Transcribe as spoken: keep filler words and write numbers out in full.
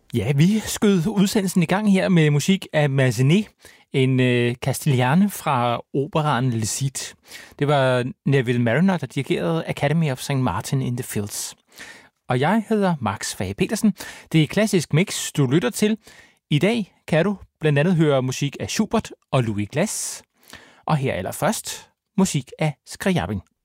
Ja, vi skød udsendelsen i gang her med musik af Massenet, en øh, Castiglione fra operaen Le Cid. Det var Neville Marriner, der dirigerede Academy of Saint Martin in the Fields. Og jeg hedder Max Fage Petersen. Det er Klassisk Mix, du lytter til. I dag kan du blandt andet høre musik af Schubert og Louis Glass. Og her allerførst musik af Scriabin.